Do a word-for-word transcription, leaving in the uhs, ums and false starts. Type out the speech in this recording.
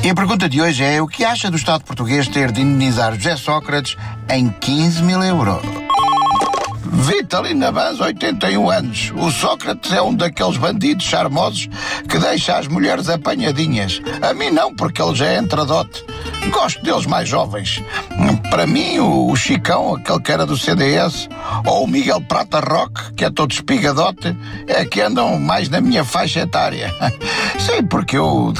E a pergunta de hoje é: o que acha do Estado português ter de indenizar José Sócrates em quinze mil euros? Vitalina Vaz, oitenta e um anos. O Sócrates é um daqueles bandidos charmosos que deixa as mulheres apanhadinhas. A mim não, porque ele já é entradote. Gosto deles mais jovens. Para mim, o Chicão, aquele que era do C D S, ou o Miguel Prata Roque, que é todo espigadote, é que andam mais na minha faixa etária. Sim, porque eu,